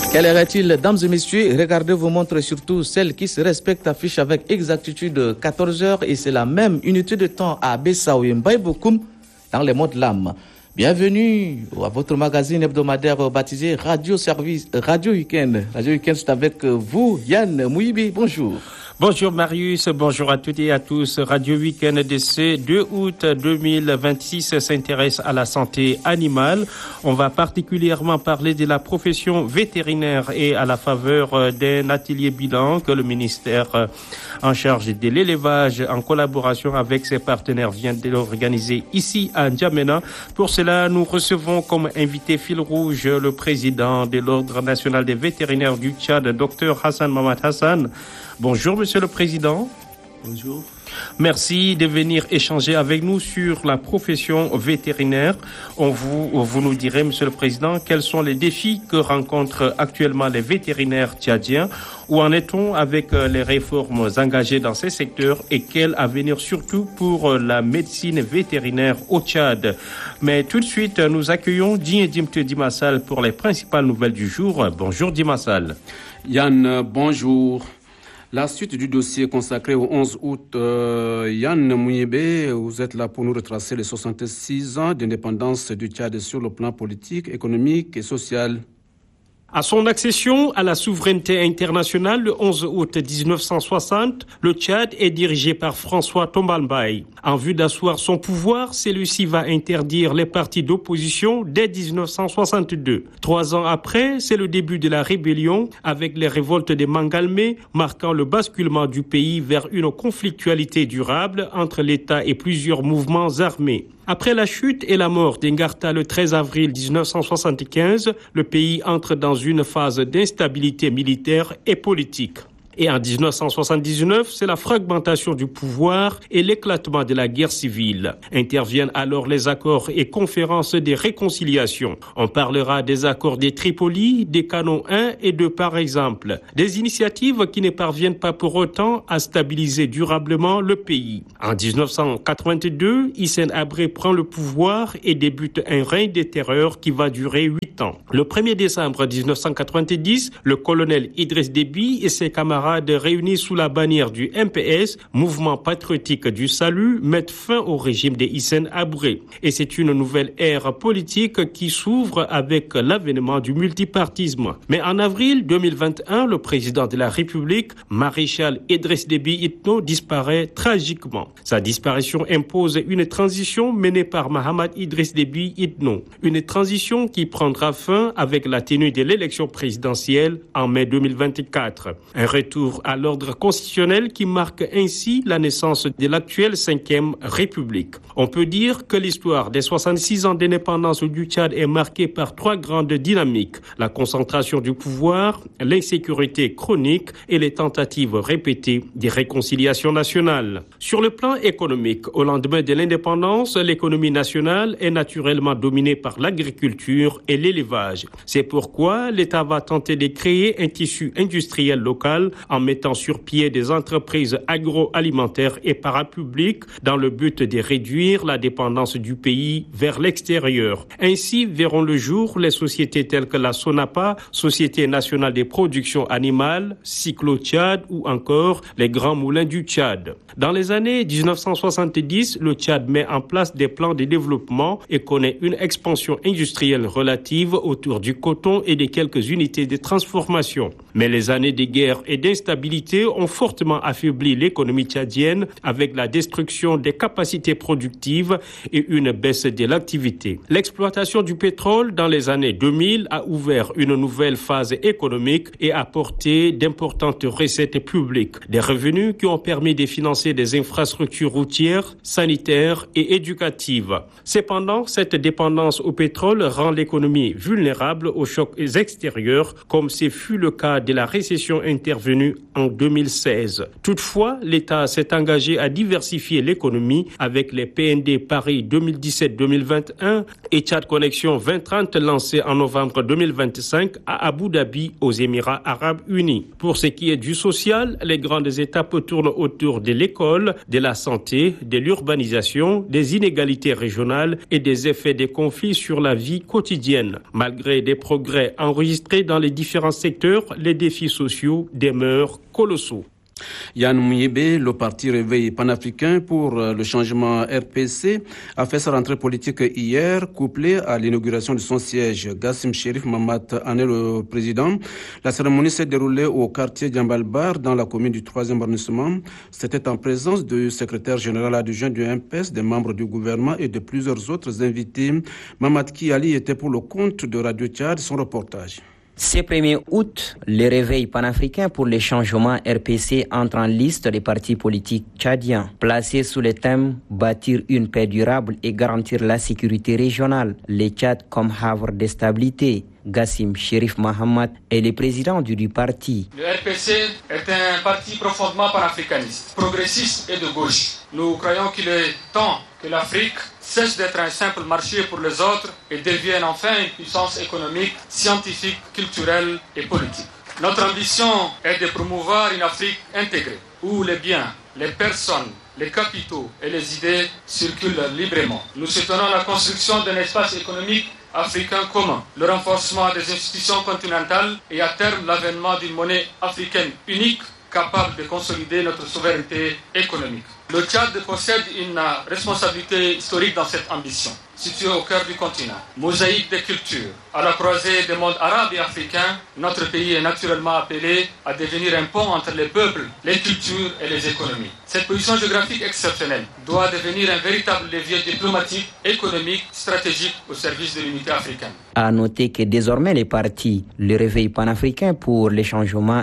Quelle heure est-il, dames et messieurs? Regardez vos montres, surtout celles qui se respectent, affichent avec exactitude 14h et c'est la même unité de temps à Bessaou et Mbaïbokoum dans les mondes l'âme. Bienvenue à votre magazine hebdomadaire baptisé Radio Week-end. Radio Week-end, c'est avec vous, Yann Mouibi. Bonjour. Bonjour Marius, bonjour à toutes et à tous. Radio Week-end de ce 2 août 2026 s'intéresse à la santé animale. On va particulièrement parler de la profession vétérinaire et à la faveur d'un atelier bilan que le ministère en charge de l'élevage, en collaboration avec ses partenaires, vient de l'organiser ici à N'Djamena. Pour cela, nous recevons comme invité fil rouge le président de l'Ordre national des vétérinaires du Tchad, Dr Hassan Mamad Hassan. Bonjour Monsieur le Président. Bonjour. Merci de venir échanger avec nous sur la profession vétérinaire. Vous nous direz, Monsieur le Président, quels sont les défis que rencontrent actuellement les vétérinaires tchadiens. Où en est-on avec les réformes engagées dans ces secteurs et quel avenir surtout pour la médecine vétérinaire au Tchad. Mais tout de suite, nous accueillons Dimte Dimassal pour les principales nouvelles du jour. Bonjour Dimassal. Yann, bonjour. La suite du dossier consacré au 11 août, Yann Mouibe, vous êtes là pour nous retracer les 66 ans d'indépendance du Tchad sur le plan politique, économique et social. À son accession à la souveraineté internationale le 11 août 1960, le Tchad est dirigé par François Tombalbaye. En vue d'asseoir son pouvoir, celui-ci va interdire les partis d'opposition dès 1962. 3 ans après, c'est le début de la rébellion avec les révoltes des Mangalmé, marquant le basculement du pays vers une conflictualité durable entre l'État et plusieurs mouvements armés. Après la chute et la mort d'Engarta le 13 avril 1975, le pays entre dans une phase d'instabilité militaire et politique. Et en 1979, c'est la fragmentation du pouvoir et l'éclatement de la guerre civile. Interviennent alors les accords et conférences de réconciliation. On parlera des accords de Tripoli, des canons 1 et 2 par exemple. Des initiatives qui ne parviennent pas pour autant à stabiliser durablement le pays. En 1982, Hissène Habré prend le pouvoir et débute un règne de terreur qui va durer 8 ans. Le 1er décembre 1990, le colonel Idriss Déby et ses camarades réunis sous la bannière du MPS, Mouvement patriotique du salut, mettent fin au régime de Hissène Habré. Et c'est une nouvelle ère politique qui s'ouvre avec l'avènement du multipartisme. Mais en avril 2021, le président de la République, maréchal Idriss Déby Itno, disparaît tragiquement. Sa disparition impose une transition menée par Mahamad Idriss Déby Itno. Une transition qui prendra fin avec la tenue de l'élection présidentielle en mai 2024. Un retour à l'ordre constitutionnel qui marque ainsi la naissance de l'actuelle 5e République. On peut dire que l'histoire des 66 ans d'indépendance du Tchad est marquée par 3 grandes dynamiques: la concentration du pouvoir, l'insécurité chronique et les tentatives répétées de réconciliation nationale. Sur le plan économique, au lendemain de l'indépendance, l'économie nationale est naturellement dominée par l'agriculture et l'élevage. C'est pourquoi l'État va tenter de créer un tissu industriel local en mettant sur pied des entreprises agroalimentaires et parapubliques dans le but de réduire la dépendance du pays vers l'extérieur. Ainsi verront le jour les sociétés telles que la Sonapa, Société nationale des productions animales, Cyclo-Tchad ou encore les Grands Moulins du Tchad. Dans les années 1970, le Tchad met en place des plans de développement et connaît une expansion industrielle relative autour du coton et de quelques unités de transformation. Mais les années de guerre et d'instabilité ont fortement affaibli l'économie tchadienne avec la destruction des capacités productives et une baisse de l'activité. L'exploitation du pétrole dans les années 2000 a ouvert une nouvelle phase économique et apporté d'importantes recettes publiques. Des revenus qui ont permis de financer des infrastructures routières, sanitaires et éducatives. Cependant, cette dépendance au pétrole rend l'économie vulnérable aux chocs extérieurs, comme ce fut le cas de la récession intervenue tenu en 2016. Toutefois, l'État s'est engagé à diversifier l'économie avec les PND Paris 2017-2021 et Tchad Connexion 2030 lancés en novembre 2025 à Abu Dhabi aux Émirats Arabes Unis. Pour ce qui est du social, les grandes étapes tournent autour de l'école, de la santé, de l'urbanisation, des inégalités régionales et des effets des conflits sur la vie quotidienne. Malgré des progrès enregistrés dans les différents secteurs, les défis sociaux demeurent colossaux. Yann Mouyébé, le parti Réveil panafricain pour le changement RPC, a fait sa rentrée politique hier, couplée à l'inauguration de son siège. Gassim Chérif Mahamat en est le président. La cérémonie s'est déroulée au quartier Djambalbar, dans la commune du 3e arrondissement. C'était en présence du secrétaire général adjoint du MPS, des membres du gouvernement et de plusieurs autres invités. Mahamat Kiali était pour le compte de Radio Tchad, son reportage. Ce 1er août, le Réveil panafricain pour les changements RPC entre en liste des partis politiques tchadiens, placés sous le thème « Bâtir une paix durable et garantir la sécurité régionale, le Tchad comme havre de stabilité ». Gassim Chérif Mahamat est le président du parti. Le RPC est un parti profondément panafricaniste, progressiste et de gauche. Nous croyons qu'il est temps que l'Afrique cesse d'être un simple marché pour les autres et devienne enfin une puissance économique, scientifique, culturelle et politique. Notre ambition est de promouvoir une Afrique intégrée, où les biens, les personnes, les capitaux et les idées circulent librement. Nous soutenons la construction d'un espace économique africain commun, le renforcement des institutions continentales et à terme l'avènement d'une monnaie africaine unique capable de consolider notre souveraineté économique. Le Tchad possède une responsabilité historique dans cette ambition. Situé au cœur du continent, mosaïque des cultures, à la croisée des mondes arabes et africains, notre pays est naturellement appelé à devenir un pont entre les peuples, les cultures et les économies. Cette position géographique exceptionnelle doit devenir un véritable levier diplomatique, économique, stratégique au service de l'unité africaine. À noter que désormais les partis, le Réveil panafricain pour les changements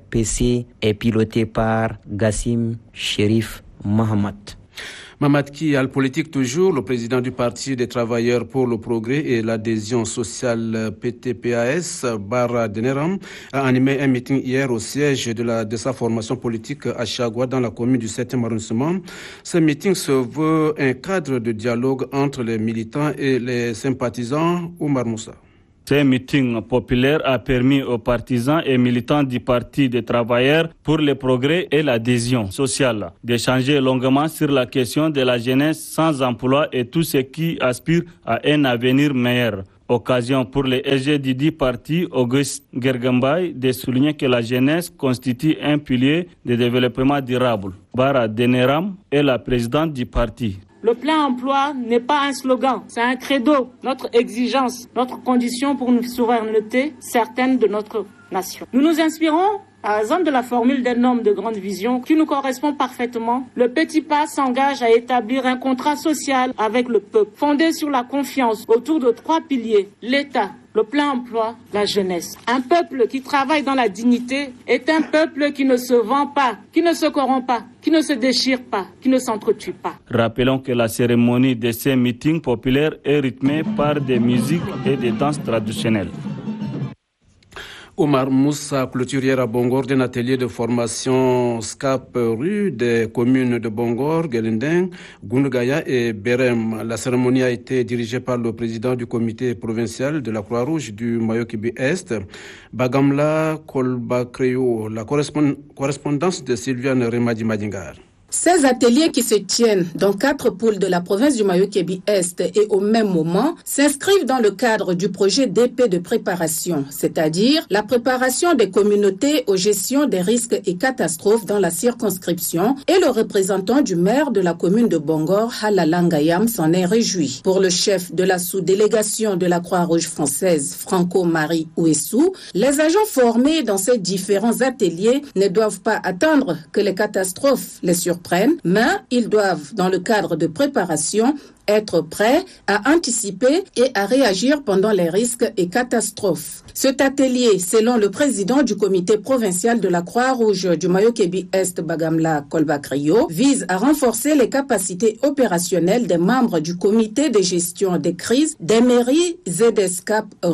RPC est piloté par Gassim Chérif Mahamat. Mahamat Kiali, politique toujours, le président du Parti des travailleurs pour le progrès et l'adhésion sociale PTPAS, Bara Deneram, a animé un meeting hier au siège de sa formation politique à Chagua dans la commune du 7e arrondissement. Ce meeting se veut un cadre de dialogue entre les militants et les sympathisants. Oumar Moussa. Ce meeting populaire a permis aux partisans et militants du Parti des travailleurs pour le progrès et l'adhésion sociale d'échanger longuement sur la question de la jeunesse sans emploi et tout ce qui aspire à un avenir meilleur. Occasion pour les SG du dit parti, Auguste Gergambay, de souligner que la jeunesse constitue un pilier de développement durable. Bara Deneram est la présidente du parti. Le plein emploi n'est pas un slogan, c'est un credo, notre exigence, notre condition pour une souveraineté certaine de notre nation. Nous nous inspirons, par exemple, de la formule d'un homme de grande vision qui nous correspond parfaitement. Le petit pas s'engage à établir un contrat social avec le peuple, fondé sur la confiance autour de 3 piliers, l'État, le plein emploi, la jeunesse. Un peuple qui travaille dans la dignité est un peuple qui ne se vend pas, qui ne se corrompt pas, qui ne se déchire pas, qui ne s'entretue pas. Rappelons que la cérémonie de ces meetings populaires est rythmée par des musiques et des danses traditionnelles. Omar Moussa, clôturière à Bongor d'un atelier de formation SCAP rue des communes de Bongor, Gelindeng, Gounugaya et Berem. La cérémonie a été dirigée par le président du comité provincial de la Croix-Rouge du Mayo-Kibi-Est, Bagamla Kolbakreo. La correspondance de Sylviane Remadi Madingar. Ces ateliers qui se tiennent dans 4 pôles de la province du Mayo-Kébi-Est et au même moment s'inscrivent dans le cadre du projet d'épée de préparation, c'est-à-dire la préparation des communautés aux gestions des risques et catastrophes dans la circonscription, et le représentant du maire de la commune de Bongor, Halalangayam, s'en est réjoui. Pour le chef de la sous-délégation de la Croix-Rouge française, Franco-Marie Ouessou, les agents formés dans ces différents ateliers ne doivent pas attendre que les catastrophes les surprennent, mais ils doivent, dans le cadre de préparation, être prêts à anticiper et à réagir pendant les risques et catastrophes. Cet atelier, selon le président du comité provincial de la Croix-Rouge du Mayo-Kébi-Est, Bagamla Kolbakrio, vise à renforcer les capacités opérationnelles des membres du comité de gestion des crises des mairies ZSCAP rue.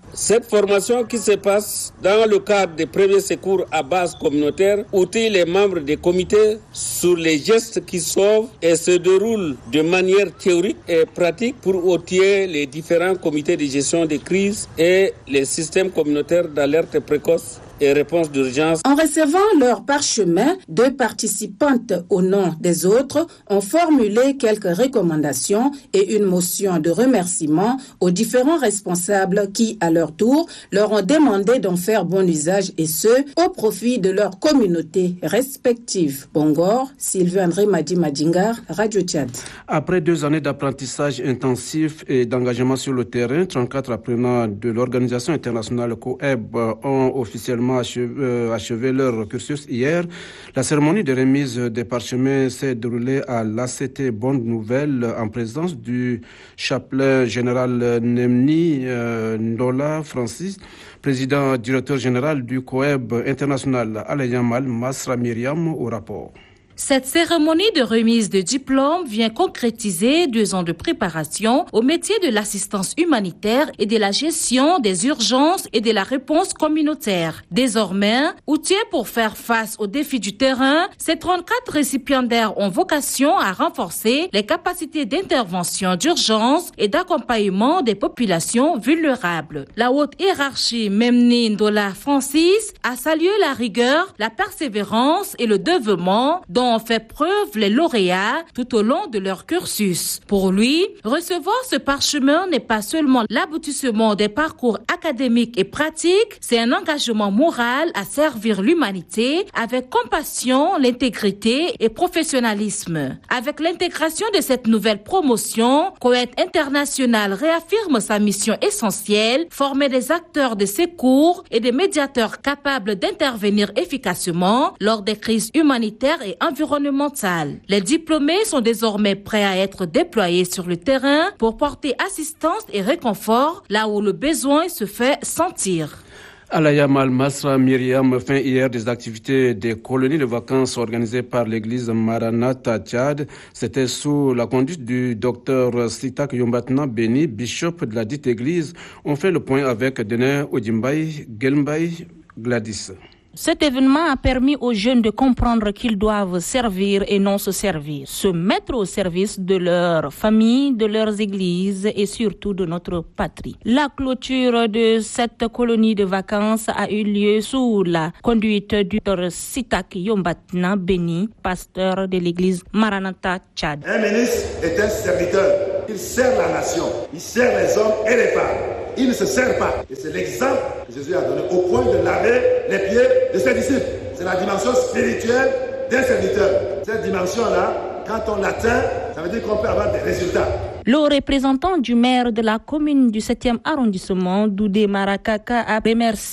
Cette formation qui se passe dans le cadre des premiers secours à base communautaire outille les membres des comités sur les gestes qui sauvent et se déroule de manière théorique et pratique pour outiller les différents comités de gestion des crises et les systèmes communautaires d'alerte précoce et réponse d'urgence. En recevant leur parchemin, 2 participantes au nom des autres ont formulé quelques recommandations et une motion de remerciement aux différents responsables qui, à leur tour, leur ont demandé d'en faire bon usage et ce, au profit de leurs communautés respectives. Bongor, Sylvain André Madi Madingar, Radio Tchad. Après 2 années d'apprentissage intensif et d'engagement sur le terrain, 34 apprenants de l'organisation internationale COEB ont officiellement achevé leur cursus hier. La cérémonie de remise des parchemins s'est déroulée à l'ACT Bonne Nouvelle en présence du chapelain général Nemni Ndola Francis, président directeur général du COEB international Alayamal Masra Myriam au rapport. Cette cérémonie de remise de diplôme vient concrétiser 2 ans de préparation au métier de l'assistance humanitaire et de la gestion des urgences et de la réponse communautaire. Désormais, outillés pour faire face aux défis du terrain, ces 34 récipiendaires ont vocation à renforcer les capacités d'intervention d'urgence et d'accompagnement des populations vulnérables. La haute hiérarchie Memni Ndola Francis a salué la rigueur, la persévérance et le dévouement dont ont fait preuve les lauréats tout au long de leur cursus. Pour lui, recevoir ce parchemin n'est pas seulement l'aboutissement des parcours académiques et pratiques, c'est un engagement moral à servir l'humanité avec compassion, l'intégrité et professionnalisme. Avec l'intégration de cette nouvelle promotion, COEB International réaffirme sa mission essentielle, former des acteurs de secours et des médiateurs capables d'intervenir efficacement lors des crises humanitaires et environnementales. Les diplômés sont désormais prêts à être déployés sur le terrain pour porter assistance et réconfort là où le besoin se fait sentir. Alayamal Masra Myriam fin hier des activités des colonies de vacances organisées par l'église Maranatha Tchad. C'était sous la conduite du docteur Sitak Yombatna Beni, bishop de la dite église. On fait le point avec Dené Odimbaï, Gelmbaï, Gladys. Cet événement a permis aux jeunes de comprendre qu'ils doivent servir et non se servir, se mettre au service de leur famille, de leurs églises et surtout de notre patrie. La clôture de cette colonie de vacances a eu lieu sous la conduite du docteur Sitak Yombatna Beni, pasteur de l'église Maranatha Tchad. Un ministre est un serviteur. Il sert la nation, il sert les hommes et les femmes. Il ne se sert pas. Et c'est l'exemple que Jésus a donné au point de laver les pieds de ses disciples. C'est la dimension spirituelle d'un serviteur. Cette dimension-là, quand on l'atteint, ça veut dire qu'on peut avoir des résultats. Le représentant du maire de la commune du 7e arrondissement, Doudé Marakaka, a remercié